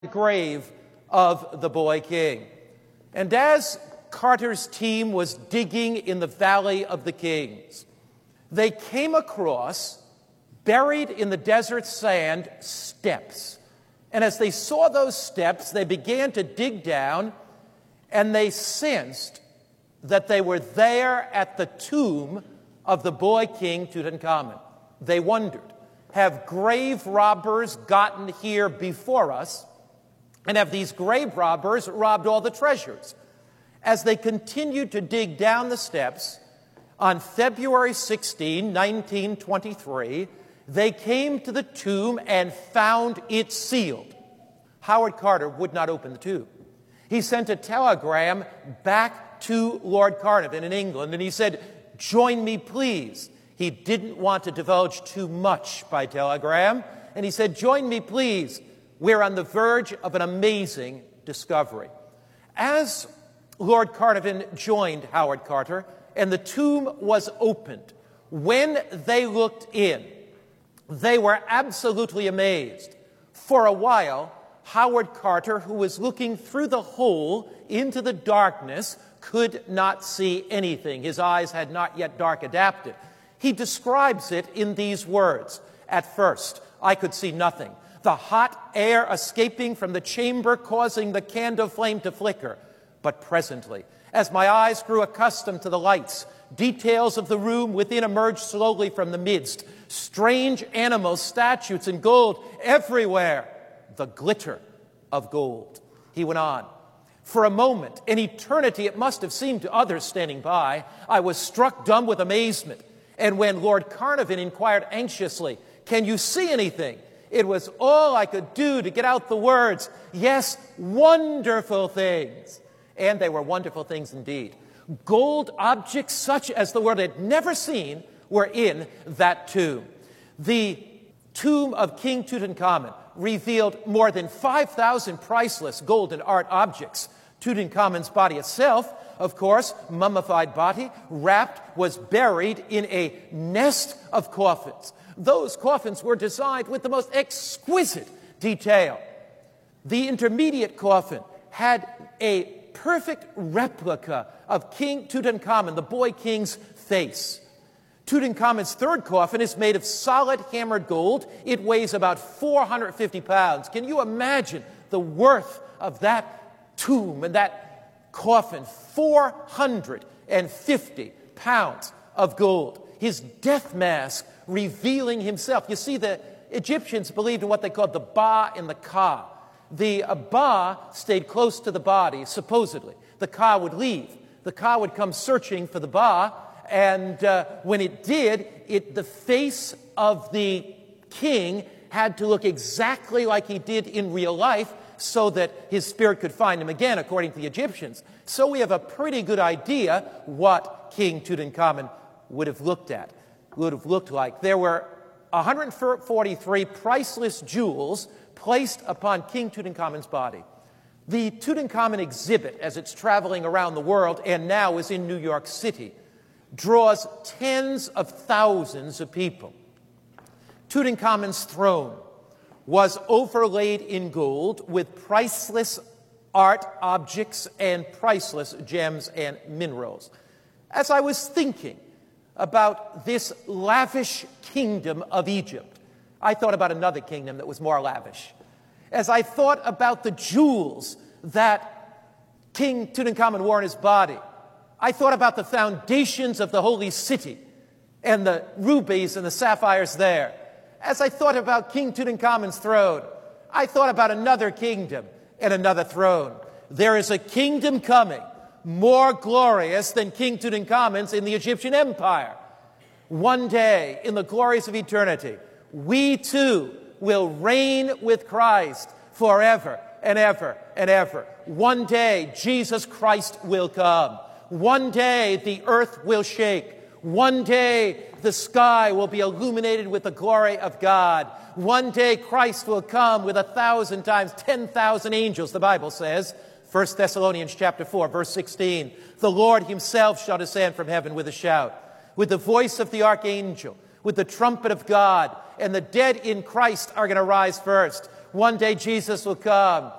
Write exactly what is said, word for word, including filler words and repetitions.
grave of the boy king. And as Carter's team was digging in the Valley of the Kings, they came across, buried in the desert sand, steps. And as they saw those steps, they began to dig down, and they sensed that they were there at the tomb of the boy king Tutankhamun. They wondered, have grave robbers gotten here before us? And have these grave robbers robbed all the treasures? As they continued to dig down the steps, on February sixteenth, nineteen twenty-three, they came to the tomb and found it sealed. Howard Carter would not open the tomb. He sent a telegram back to Lord Carnarvon in England, and he said, "Join me, please." He didn't want to divulge too much by telegram, and he said, "Join me, please. We're on the verge of an amazing discovery." As Lord Carnarvon joined Howard Carter and the tomb was opened, when they looked in, they were absolutely amazed. For a while, Howard Carter, who was looking through the hole into the darkness, could not see anything. His eyes had not yet dark adapted. He describes it in these words. "At first, I could see nothing. The hot air escaping from the chamber causing the candle flame to flicker. But presently, as my eyes grew accustomed to the lights, details of the room within emerged slowly from the midst. Strange animals, statues, and gold everywhere. The glitter of gold." He went on. "For a moment, an eternity it must have seemed to others standing by, I was struck dumb with amazement. And when Lord Carnarvon inquired anxiously, 'Can you see anything?' it was all I could do to get out the words, 'Yes, wonderful things.'" And they were wonderful things indeed. Gold objects such as the world had never seen were in that tomb. The tomb of King Tutankhamun revealed more than five thousand priceless gold and art objects. Tutankhamun's body itself, of course, mummified body, wrapped, was buried in a nest of coffins. Those coffins were designed with the most exquisite detail. The intermediate coffin had a perfect replica of King Tutankhamun, the boy king's face. Tutankhamun's third coffin is made of solid hammered gold. It weighs about four hundred fifty pounds. Can you imagine the worth of that tomb and that coffin? four hundred fifty pounds of gold. His death mask revealing himself. You see, the Egyptians believed in what they called the Ba and the Ka. The uh, Ba stayed close to the body, supposedly. The Ka would leave. The Ka would come searching for the Ba, and uh, when it did, it, the face of the king had to look exactly like he did in real life so that his spirit could find him again, according to the Egyptians. So we have a pretty good idea what King Tutankhamun would have looked at, would have looked like. There were one hundred forty-three priceless jewels placed upon King Tutankhamun's body. The Tutankhamun exhibit, as it's traveling around the world and now is in New York City, draws tens of thousands of people. Tutankhamun's throne was overlaid in gold with priceless art objects and priceless gems and minerals. As I was thinking about this lavish kingdom of Egypt, I thought about another kingdom that was more lavish. As I thought about the jewels that King Tutankhamun wore in his body, I thought about the foundations of the holy city and the rubies and the sapphires there. As I thought about King Tutankhamun's throne, I thought about another kingdom and another throne. There is a kingdom coming more glorious than King Tutankhamun's in the Egyptian Empire. One day, in the glories of eternity, we too will reign with Christ forever and ever and ever. One day, Jesus Christ will come. One day, the earth will shake. One day, the sky will be illuminated with the glory of God. One day, Christ will come with a thousand times, ten thousand angels, the Bible says. First Thessalonians chapter four, verse sixteen. The Lord himself shall descend from heaven with a shout, with the voice of the archangel, with the trumpet of God, and the dead in Christ are going to rise first. one day Jesus will come